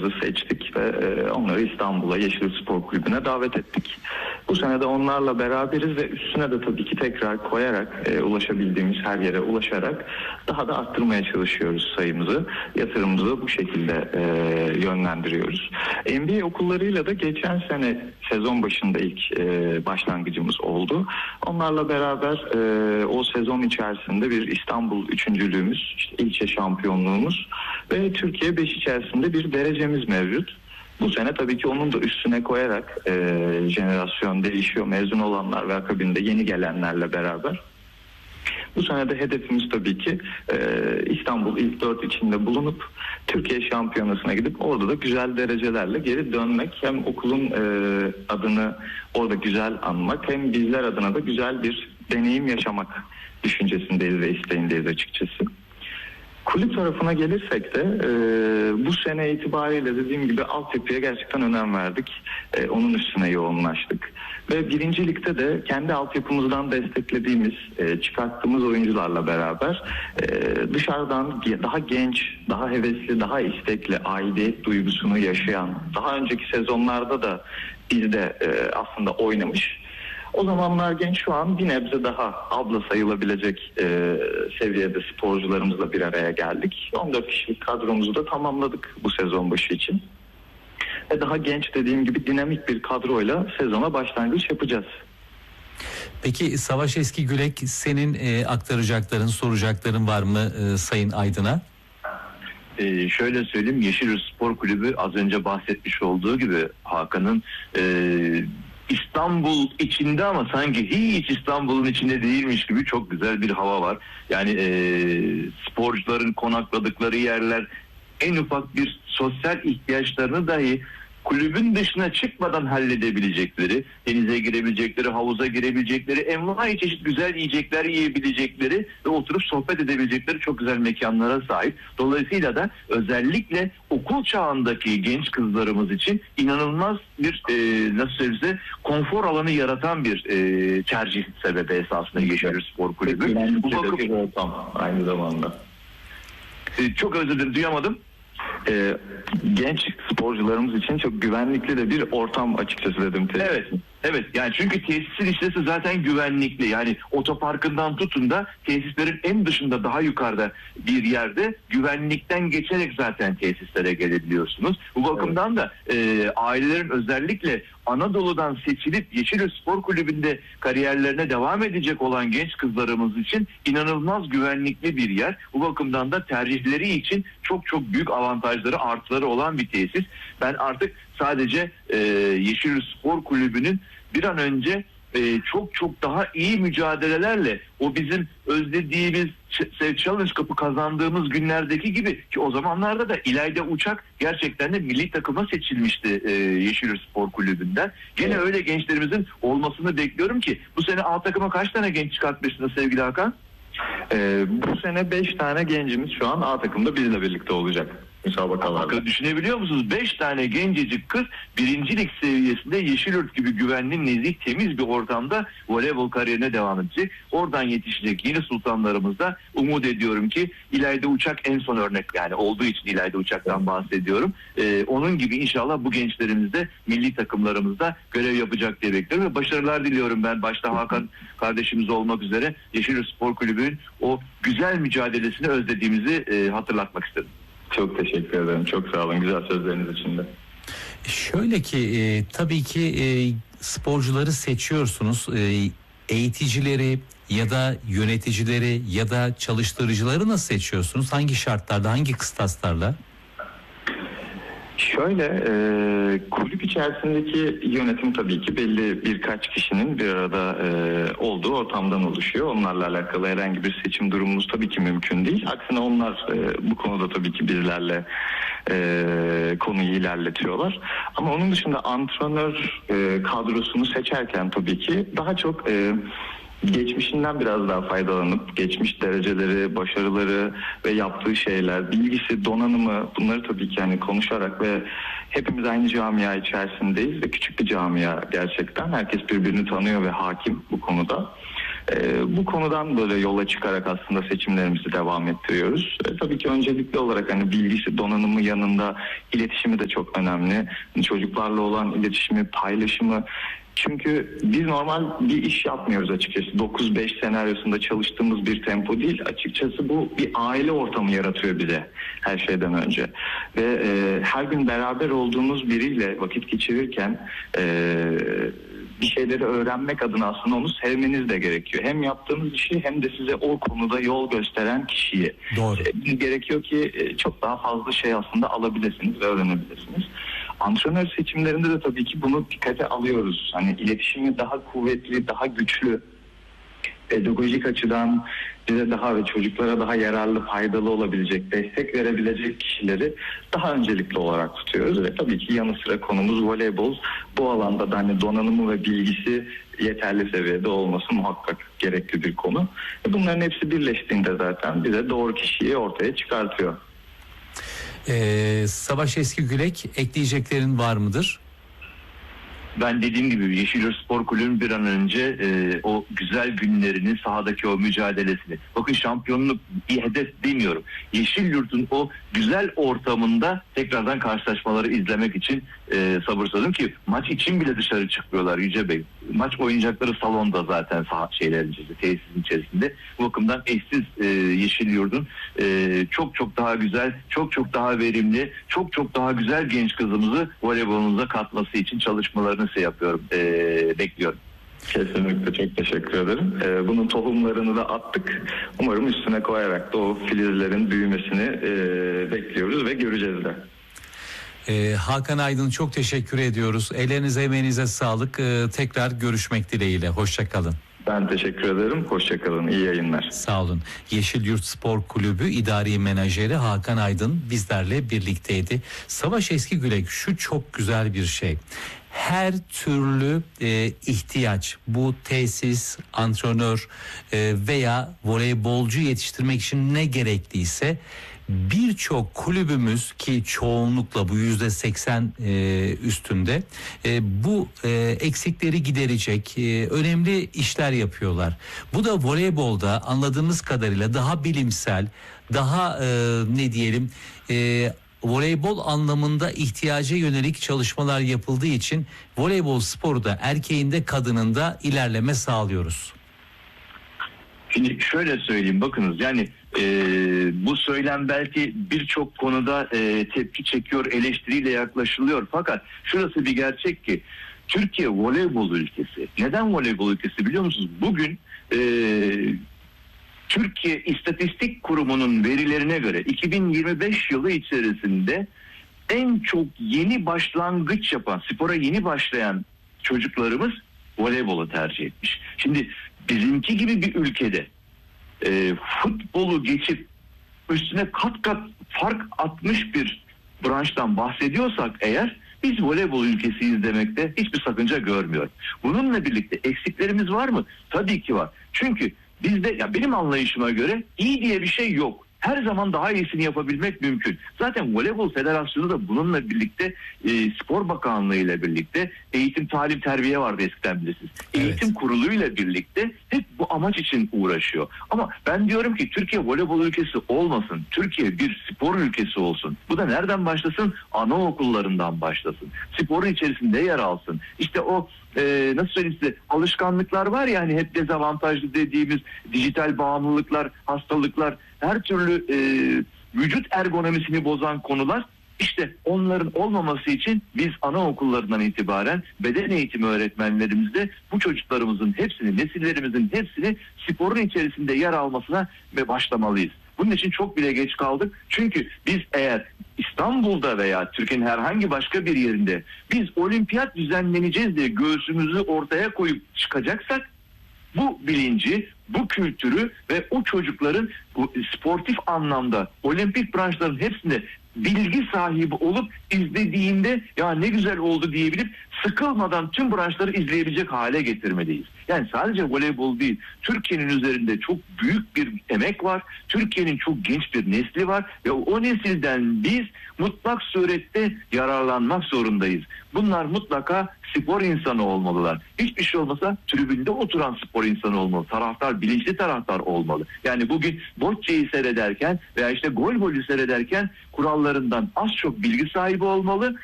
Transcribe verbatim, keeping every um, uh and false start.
oyuncularımızı seçtik ve e, onları İstanbul'a, Yeşilyurt Spor Kulübü'ne davet ettik. Bu sene de onlarla beraberiz ve üstüne de tabii ki tekrar koyarak, e, ulaşabildiğimiz her yere ulaşarak daha da arttırmaya çalışıyoruz sayımızı. Yatırımımızı bu şekilde e, yönlendiriyoruz. N B A okullarıyla da geçen sene sezon başında ilk e, başlangıcımız oldu. Onlarla beraber e, o sezon içerisinde bir İstanbul üçüncülüğümüz, işte ilçe şampiyonluğumuz ve Türkiye beş içerisinde bir derecemiz mevcut. Bu sene tabii ki onun da üstüne koyarak e, jenerasyon değişiyor, mezun olanlar ve akabinde yeni gelenlerle beraber. Bu sene de hedefimiz tabii ki e, İstanbul ilk dört içinde bulunup Türkiye şampiyonasına gidip orada da güzel derecelerle geri dönmek. Hem okulun e, adını orada güzel anmak, hem bizler adına da güzel bir deneyim yaşamak düşüncesindeyiz ve isteğindeyiz açıkçası. Kulüp tarafına gelirsek de e, bu sene itibariyle dediğim gibi altyapıya gerçekten önem verdik. E, onun üstüne yoğunlaştık. Ve birincilikte de kendi altyapımızdan desteklediğimiz, e, çıkarttığımız oyuncularla beraber e, dışarıdan daha genç, daha hevesli, daha istekli, aidiyet duygusunu yaşayan, daha önceki sezonlarda da bizde e, aslında oynamış. O zamanlar genç, şu an bir nebze daha abla sayılabilecek e, seviyede sporcularımızla bir araya geldik. on dört kişilik kadromuzu da tamamladık bu sezon başı için. Ve daha genç, dediğim gibi dinamik bir kadroyla sezona başlangıç yapacağız. Peki Savaş Eskigülek, senin e, aktaracakların, soracakların var mı e, Sayın Aydın'a? Ee, şöyle söyleyeyim, Yeşilyurt Spor Kulübü az önce bahsetmiş olduğu gibi Hakan'ın e, İstanbul içinde ama sanki hiç İstanbul'un içinde değilmiş gibi çok güzel bir hava var. Yani e, sporcuların konakladıkları yerler, en ufak bir sosyal ihtiyaçlarını dahi kulübün dışına çıkmadan halledebilecekleri, denize girebilecekleri, havuza girebilecekleri, envai çeşit güzel yiyecekler yiyebilecekleri ve oturup sohbet edebilecekleri çok güzel mekanlara sahip. Dolayısıyla da özellikle okul çağındaki genç kızlarımız için inanılmaz bir e, nasıl söyleyeyim, konfor alanı yaratan bir e, tercih sebebi esasında Yeşilyurt Spor Kulübü. Bu bakım ortam aynı zamanda. E, çok özür dilerim, duyamadım. Ee, genç sporcularımız için çok güvenlikli de bir ortam açıkçası dedim. Tesis. Evet, evet. Yani çünkü tesisin işlesi zaten güvenlikli. Yani otoparkından tutun da tesislerin en dışında, daha yukarıda bir yerde güvenlikten geçerek zaten tesislere gelebiliyorsunuz. Bu bakımdan da e, ailelerin özellikle Anadolu'dan seçilip Yeşilyurt Spor Kulübü'nde kariyerlerine devam edecek olan genç kızlarımız için inanılmaz güvenlikli bir yer. Bu bakımdan da tercihleri için çok çok büyük avantajları, artıları olan bir tesis. Ben artık sadece e, Yeşilyurt Spor Kulübü'nün bir an önce e, çok çok daha iyi mücadelelerle o bizim özlediğimiz Challenge Cup'ı kazandığımız günlerdeki gibi, ki o zamanlarda da İlayda Uçak gerçekten de milli takıma seçilmişti e, Yeşilyurt Spor Kulübü'nden. Gene evet, öyle gençlerimizin olmasını bekliyorum ki bu sene A takıma kaç tane genç çıkartmışsınız sevgili Hakan? Ee, bu sene beş tane gencimiz şu an A takımda bizle birlikte olacak müsabakalarda. Düşünebiliyor musunuz? beş tane gencecik kız birincilik seviyesinde Yeşilyurt gibi güvenli, nezih, temiz bir ortamda voleybol kariyerine devam edecek. Oradan yetişecek yeni sultanlarımız da umut ediyorum ki İlayda Uçak en son örnek, yani olduğu için İlayda Uçak'tan bahsediyorum. Ee, onun gibi inşallah bu gençlerimiz de milli takımlarımızda görev yapacak diye bekliyorum ve başarılar diliyorum ben, başta Hakan kardeşimiz olmak üzere Yeşilyurt Spor Kulübü'nün o güzel mücadelesini özlediğimizi e, hatırlatmak istedim. Çok teşekkür ederim. Çok sağ olun güzel sözleriniz için de. Şöyle ki e, tabii ki e, sporcuları seçiyorsunuz. E, eğiticileri ya da yöneticileri ya da çalıştırıcıları nasıl seçiyorsunuz? Hangi şartlarda, hangi kıstaslarla? Şöyle, e, kulüp içerisindeki yönetim tabii ki belli birkaç kişinin bir arada e, olduğu ortamdan oluşuyor. Onlarla alakalı herhangi bir seçim durumumuz tabii ki mümkün değil. Aksine onlar e, bu konuda tabii ki bizlerle e, konuyu ilerletiyorlar. Ama onun dışında antrenör e, kadrosunu seçerken tabii ki daha çok E, geçmişinden biraz daha faydalanıp geçmiş dereceleri, başarıları ve yaptığı şeyler, bilgisi, donanımı, bunları tabii ki yani konuşarak ve hepimiz aynı camia içerisindeyiz ve küçük bir camia gerçekten. Herkes birbirini tanıyor ve hakim bu konuda. E, bu konudan böyle yola çıkarak aslında seçimlerimizi devam ettiriyoruz. E, tabii ki öncelikli olarak hani bilgisi, donanımı yanında iletişimi de çok önemli. Çocuklarla olan iletişimi, paylaşımı. Çünkü biz normal bir iş yapmıyoruz açıkçası. dokuz beş senaryosunda çalıştığımız bir tempo değil. Açıkçası bu bir aile ortamı yaratıyor bize her şeyden önce. Ve e, her gün beraber olduğumuz biriyle vakit geçirirken e, bir şeyleri öğrenmek adına aslında onu sevmeniz de gerekiyor. Hem yaptığınız işi hem de size o konuda yol gösteren kişiyi. Doğru. Sevmeniz gerekiyor ki e, çok daha fazla şey aslında alabilirsiniz ve öğrenebilirsiniz. Antrenör seçimlerinde de tabii ki bunu dikkate alıyoruz. Hani iletişimi daha kuvvetli, daha güçlü, pedagojik açıdan bize daha ve çocuklara daha yararlı, faydalı olabilecek, destek verebilecek kişileri daha öncelikli olarak tutuyoruz. Ve tabii ki yanı sıra konumuz voleybol. Bu alanda da hani donanımı ve bilgisi yeterli seviyede olması muhakkak gerekli bir konu. Bunların hepsi birleştiğinde zaten bize doğru kişiyi ortaya çıkartıyor. Ee, Savaş Eskigülek, ekleyeceklerin var mıdır? Ben dediğim gibi Yeşilyurt Spor Kulübü'nün bir an önce e, o güzel günlerini, sahadaki o mücadelesini. Bakın şampiyonluk bir hedef demiyorum. Yeşilyurt'un o güzel ortamında tekrardan karşılaşmaları izlemek için e, sabırsızım ki maç için bile dışarı çıkmıyorlar Yüce Bey. Maç oynayacakları salonda zaten saha şeylerin içerisinde, tesisin içerisinde. Bu bakımdan eşsiz e, Yeşilyurt'un e, çok çok daha güzel, çok çok daha verimli, çok çok daha güzel genç kızımızı voleybolumuza katması için çalışmalarını şey yapıyorum, e, bekliyorum. Kesinlikle çok teşekkür ederim. Ee, bunun tohumlarını da attık. Umarım üstüne koyarak da o filizlerin büyümesini e, bekliyoruz ve göreceğiz de. Ee, Hakan Aydın, çok teşekkür ediyoruz. Ellerinize emeğinize sağlık. Ee, tekrar görüşmek dileğiyle. Hoşça kalın. Ben teşekkür ederim. Hoşça kalın. İyi yayınlar. Sağ olun. Yeşilyurt Spor Kulübü İdari Menajeri Hakan Aydın bizlerle birlikteydi. Savaş Eskigülek, şu çok güzel bir şey. Her türlü e, ihtiyaç, bu tesis, antrenör e, veya voleybolcu yetiştirmek için ne gerekliyse birçok kulübümüz, ki çoğunlukla bu yüzde seksen e, üstünde e, bu e, eksikleri giderecek e, önemli işler yapıyorlar. Bu da voleybolda anladığımız kadarıyla daha bilimsel, daha e, ne diyelim e, voleybol anlamında ihtiyaca yönelik çalışmalar yapıldığı için voleybol sporu da erkeğin de kadının da ilerleme sağlıyoruz. Şimdi şöyle söyleyeyim, bakınız yani e, bu söylem belki birçok konuda e, tepki çekiyor, eleştiriyle yaklaşılıyor. Fakat şurası bir gerçek ki Türkiye voleybol ülkesi. Neden voleybol ülkesi biliyor musunuz? Bugün e, Türkiye İstatistik Kurumu'nun verilerine göre iki bin yirmi beş yılı içerisinde en çok yeni başlangıç yapan, spora yeni başlayan çocuklarımız voleybolu tercih etmiş. Şimdi bizimki gibi bir ülkede e, futbolu geçip üstüne kat kat fark atmış bir branştan bahsediyorsak eğer, biz voleybol ülkesiyiz demekte hiçbir sakınca görmüyorum. Bununla birlikte eksiklerimiz var mı? Tabii ki var. Çünkü bizde, ya benim anlayışıma göre iyi diye bir şey yok. Her zaman daha iyisini yapabilmek mümkün. Zaten Voleybol Federasyonu da bununla birlikte e, Spor Bakanlığı ile birlikte eğitim, talim, terbiye vardı eskiden bilirsiniz. Evet. Eğitim kurulu ile birlikte hep bu amaç için uğraşıyor. Ama ben diyorum ki Türkiye voleybol ülkesi olmasın. Türkiye bir spor ülkesi olsun. Bu da nereden başlasın? Anaokullarından başlasın. Sporun içerisinde yer alsın. İşte o e, nasıl söyleyeyim size, alışkanlıklar var ya hani hep dezavantajlı dediğimiz dijital bağımlılıklar, hastalıklar, her türlü e, vücut ergonomisini bozan konular, işte onların olmaması için biz anaokullarından itibaren beden eğitimi öğretmenlerimizle bu çocuklarımızın hepsini, nesillerimizin hepsini sporun içerisinde yer almasına ve başlamalıyız. Bunun için çok bile geç kaldık. Çünkü biz eğer İstanbul'da veya Türkiye'nin herhangi başka bir yerinde biz olimpiyat düzenleneceğiz diye göğsümüzü ortaya koyup çıkacaksak, bu bilinci, bu kültürü ve o çocukların bu sportif anlamda olimpik branşların hepsinde bilgi sahibi olup izlediğinde ya ne güzel oldu diyebilip sıkılmadan tüm branşları izleyebilecek hale getirmeliyiz. Yani sadece voleybol değil, Türkiye'nin üzerinde çok büyük bir emek var. Türkiye'nin çok genç bir nesli var ve o nesilden biz mutlak surette yararlanmak zorundayız. Bunlar mutlaka spor insanı olmalılar. Hiçbir şey olmasa tribünde oturan spor insanı olmalı. Taraftar, bilinçli taraftar olmalı. Yani bugün bocceyi seyrederken veya işte gol golü seyrederken kurallarından az çok bilgi sahibi olmalı